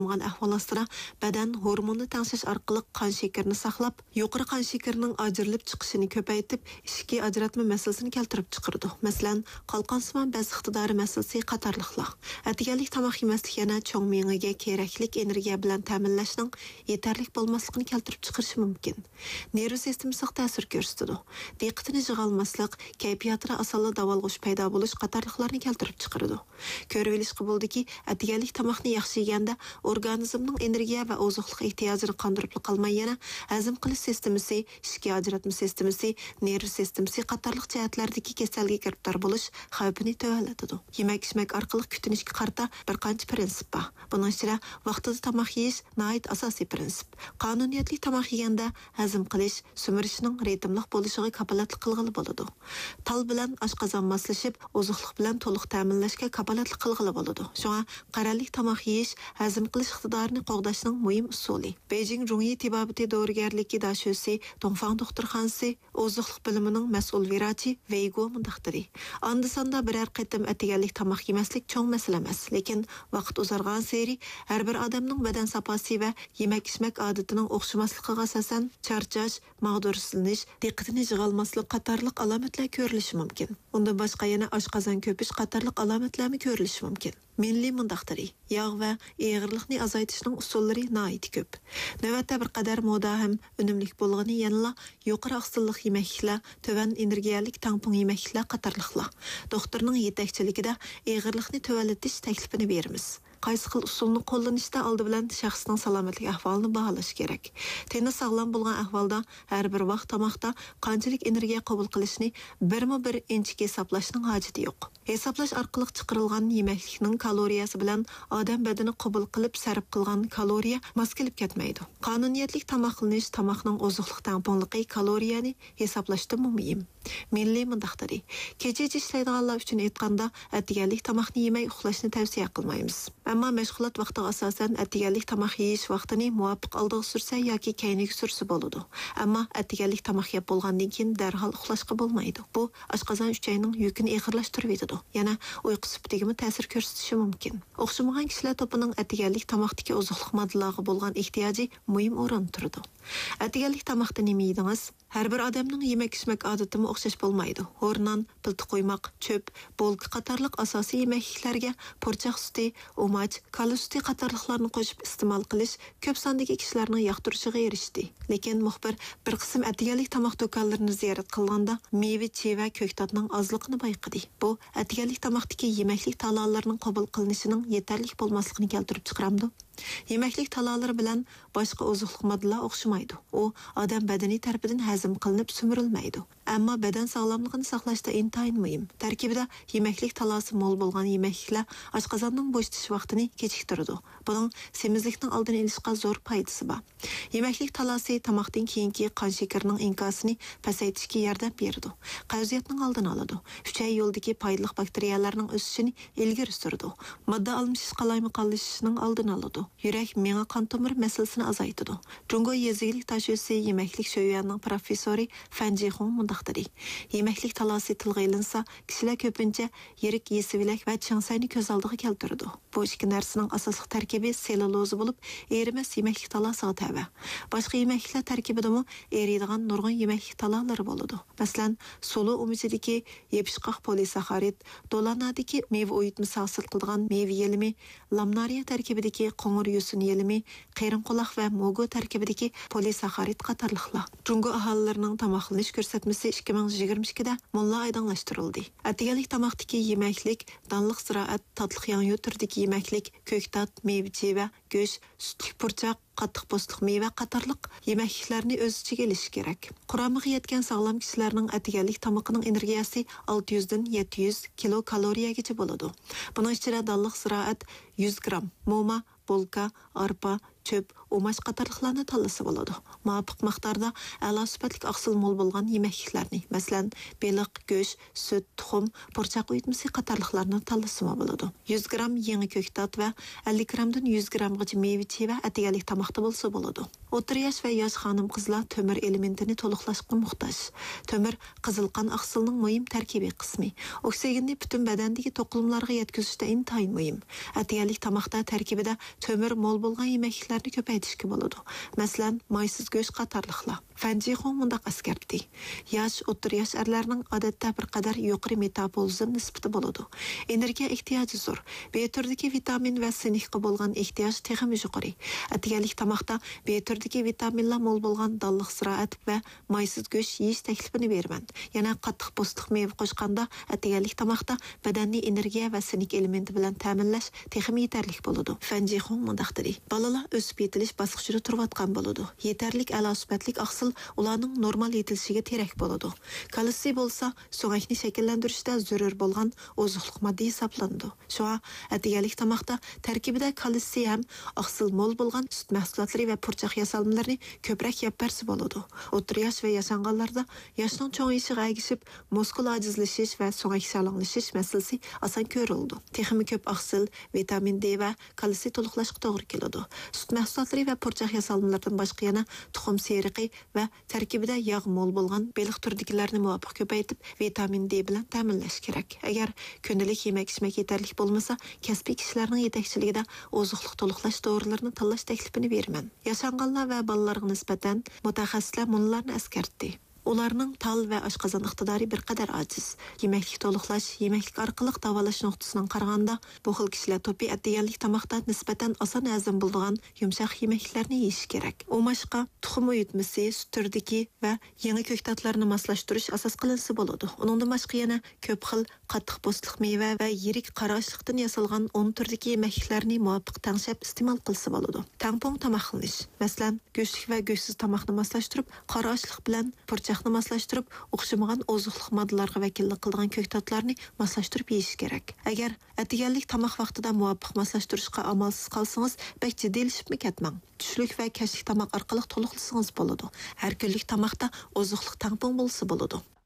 ahvol ostida badan hormonni tangshish orqali qon shakarini saqlab, yuqori qon shakarining ajrilib chiqishini ko'paytib, ishki ajratma masalasini keltirib chiqardi. Masalan, qalqonsimon bez iqtidori masalasi qatorliqlar. Atiganlik tomoq yemaslik yana cho'ng miyaga keraklik energiya bilan ta'minlashning yetarli bo'lmasligini keltirib chiqarishi mumkin. Nerv sistemasiga ta'sir ko'rsatadi. Diqqatini yig'olmaslik, kayfiyatida osonlik davolg'ish paydo bo'lish qatorliqlarni keltirib chiqaradi. Ko'rib olishga bo'ldiki, atiganlik tomoqni yaxshi yeganda organizmning energiya va oziqlik ehtiyojini qondirib qolmay yana hazm qilish sistemasi, ishki ajratma sistemasi, nerv sistemasi qatorliq jihatlardagi kasallikka giribdor bo'lish xavfini tuvallatadi. Yemak-ichmak orqali kutinishga qarta bir qancha prinsip bor. Buning ichida vaqtida tomoq yeyish nihoyat asosiy prinsip. Qonuniyatli tomoq yeganda hazm qilish, sumirishning ritmli bo'lishiga kapolatlik qilg'ili bo'ladi. Tal bilan oshqozon moslashib, oziqlik bilan to'liq ta'minlashga kapolatlik qilg'ili bo'ladi. Shunga qarorli tomoq yeyish hazm qilish iqtidorini qo'g'dashning muhim usuli. Beijing Junyi tibabati dorigarligi dashosi Dongfang doktorxonasi oziqlik bilimining mas'ul virachi Weigo mundaqdiri. Andisonda biror qatim atiganlik tomoq yemaslik cho'ng masala emas, lekin vaqt uzargan seri har bir odamning badan saposi va yemak-ichmak odatining o'xshamasligiga asosan charchash, mag'dursizlanish, diqqatini yig'olmaslik qatorliq alomatlar ko'rilishi mumkin. Undan boshqa yana oshqozon ko'pish qatorliq alomatlarni ko'rilishi mumkin. Milli mundaqdiri. Yog' va eg'irlikni azaytishning usullari nihoyat ko'p. Navbatda bir qadar moda ham unumlik bo'lgani yanala yuqori oqsillik yemeklar, tovan energiyalik tampon yemeklar qatorliqlar. Doktorning yetakchiligida eg'irlikni tuvallatish taklifini beramiz. Qaysi xil usulni qo'llanishda oldi bilan shaxsning salomatlik ahvolini baholash kerak. Teni sog'lom bo'lgan ahvolda har bir vaqt tomoqda qanchalik energiya qabul qilishni birma-bir inchga hisoblashning hojati yo'q. Hisoblash orqali chiqarilgan yemeklikning kaloriyasi bilan odam badani qabul qilib sarf qilgan kaloriya mos kelib ketmaydi. Qonuniyatli tomoqlanish tomoqning oziqlik tamponligi kaloriyani hisoblashda muhim. Milliy mundaqdiri. Kecha ishlaydiganlar uchun aytganda atiganlik tomoqni yemay uxlashni tavsiya qilmaymiz. Ammo mashg'ulot vaqtiga asosan atiganlik tomoq yeyish vaqtini muvofiq oldiga sursa yoki keyinga sursa bo'ladi. Ammo atiganlik tomoq yeb bo'lgandan keyin darhol uxlashga bo'lmaydi. Bu oshqozon uchayning yukini eg'irlashtirib yetadi. Yana uyqu sifatiga ta'sir ko'rsatishi mumkin. O'xshamagan kishilar to'pining atiganlik tomoqdagi oziqlik moddalarga bo'lgan ehtiyoji muhim o'rin turadi. Atiganlik tomoqda nima yeydingiz? Har bir odamning yemak-ichmak odatimi o'xshash bo'lmaydi. O'rnan, pilti qo'ymoq, cho'p, bolqa qatorliq asosiy yemeklarga po'rchoq suti, o'mach, kala suti qatorliqlarni qo'shib iste'mol qilish ko'p sondagi kishilarning yoqtirishiga erishdi. Lekin muxbir bir qism atiganlik tomoq do'konlarini ziyorat qilganda meva, cheva, ko'ktatning ozligini bayqadi. Bu atiganlik tomoqdagi yemeklik taomlarining qabul qilinishining yetarli bo'lmasligini keltirib chiqaramdi. Yemeklik taomlari bilan boshqa oziqlik moddalar o'xshamaydi. U odam badani tarafidan hazm qilinib sumirilmaydi. Ammo badan sog'lomligini saqlashda intayin muhim. Tarkibida yemeklik talosi mo'l bo'lgan yemekliklar oshqozonning bo'shatish vaqtini kechiktiradi. Buning semizlikning oldini olishga zo'r foydasi bor. Yemeklik talosi tomoqdan keyingi qon shakarining inkosini pasaytirishga yordam beradi. Qavziyatning oldini oladi. Uchay yo'ldagi foydali bakteriyalarning o'sishini ilgari suradi. Modda almashish qalaymiqonlashishining oldini oladi. Yurak, miya, qon tomir masalasini azaytadi. Jungo yezilik tashusi yemeklik sho'yanining professori Fan Jihong mundaqdiri. Yemeklik talosi tilga ilinsa, kishilar ko'pincha yirik yesivilak va changsayni ko'z oldiga keltiradi. Bu ikki narsaning asosiy tarkibi selluloza bo'lib, erimas yemeklik talosiga tava. Boshqa yemekliklar tarkibidami eriydigan nurg'un yemeklik talolari bo'ladi. Masalan, sulu umididagi yepishqoq polisaxarid, dolanadagi meva o'yitmasi hosil qiladigan meva yelimi, lamnariya tarkibidagi qo'ng'ir yusun yelimi, qayrinquloq va mogo tarkibidagi polisaxarid qatorliqlar. Jungo aholilarining tomoqlanish ko'rsatmasi 2022da mulla aydinlashtirildi. Atiganlik tomoqdagi yemeklik, donliq ziroat, tatliq yangi turdagi yemeklik, ko'ktat, meva-cheva, go'sht, sutli purchoq, qattiq postliq meva qatorliq yemekliklarni o'z ichiga olish kerak. Quramiga yetgan sog'lom kishilarning atiganlik tomoqining energiyasi 600 dan 700 kilokaloriyagacha bo'ladi. Buning ichida donliq ziroat 100 gram, moma, bolka, arpa, çöp, omaç qatarlıqlarını tanlasa bo'ladi. Muvafiq miqdorda a'lo sifatli aqsil mo'l bo'lgan yemekliklarni, masalan, beliq, go'sht, süt, tuxum, burchaq uyutmasi qatarlıqlarni tanlasa bo'ladi. 100 gram yangi ko'ktat va 50 gramdan 100 gramgacha meva va atayalik tamoqda bo'lsa bo'ladi. O'rta yosh va yosh xonim-qizlar temir elementini to'liqlashga muhtoj. Temir qizil qon aqsilining muhim tarkibiy qismi. Oksigenni butun badandagi to'qilimlarga yetkazishda intayin muhim. Atayalik tamoqda tarkibida temir mo'l bo'lgan yemekliklarni ko'paytirishga bo'ladi. Masalan, maysiz go'sht qatorliqlar. Fanjixon mundaq askartdi. Yosh, o'rta yosh erlarning odatda bir qadar yuqori metabolizm nisbati bo'ladi. Energiya ehtiyoji zo'r. B turdagi vitamin va sinikqa bo'lgan ehtiyoj texmi yuqori. Atayalik tamoqda B turdagi vitaminlar mo'l bo'lgan dalliq ziroat va maysiz go'sht yeyish taklifini beraman. Yana qattiq postliq meva qo'shganda atayalik tamoqda badanni energiya va sinik elementi bilan ta'minlash texmi yetarli bo'ladi. Fanjixon mundaq dedi. Balalar o'sib yetilish bosqichida turayotgan bo'ladi. Yetarlik a'lo sifatli aqsil ularning normal yetilishiga terak bo'ladi. Kalsiy bo'lsa, so'ngakni shakllantirishda zarur bo'lgan oziqlik modda hisoblanadi. Shunga atayalik tamoqda tarkibida kalsiy ham aqsil mo'l bo'lgan sut mahsulotlari va purchaq yasalmalarni ko'proq yeb bersa bo'ladi. O'rta yosh va yashanganlarda yoshning cho'ng'ishiga agishib, muskul ojizlashish va so'ngak shalonglashish masalasi oson ko'rildi. Texmi ko'p aqsil, vitamin D va kalsiy to'liqlashga to'g'ri keladi. Sut mahsulotlari va purchaq yasalmalardan boshqa yana tuxum seriqi va tarkibida yog' mo'l bo'lgan beliq turdikilarni muvofiq ko'paytib, vitamin D bilan ta'minlash kerak. Agar kundalik yemak-ichmak yetarli bo'lmasa, kasbiy kishilarning yetakchiligida oziqlik to'liqlash dorilarini tanlash taklifini beraman. Yashanganlar va bolalarga nisbatan mutaxassislar bunlarni eskartdi. Ularning tal va oshqozon iqtidori bir qadar ojiz. Yemeklik to'liqlash, yemeklik orqali davolash nuqtasidan qaraganda, bu xil kishilar to'piy atayalik tamoqda nisbatan oson hazm bo'ladigan yumshoq yemekliklarni yeyish kerak. O'mashqa tuxum uyutmasi, sut turdiki va yangi ko'ktatlarni moslashtirish asos qilinsa bo'ladi. Uningdan boshqa yana ko'p xil qattiq postliq meva va yirik qora oshliqdan yasalgan 10 turdagi yemekliklarni muvofiq tangshab iste'mol qilsa bo'ladi. Tangpong tamoqlanish, masalan, go'shtlik va go'shtsiz tamoqni moslashtirib, qora oshliq bilan purchaqni moslashtirib, o'xshamagan oziqlik moddalarga vakillik qilgan ko'ktatlarni moslashtirib yeyish kerak. Agar atayalik tamoq vaqtida muvofiq moslashtirishga amalsiz qolsangiz, bek jiddiylashib ketmang. Tushlik va kashlik tamoq orqali to'liqlasangiz bo'ladi. Har kunlik tamoqda oziqlik tangpong bo'lsa bo'ladi.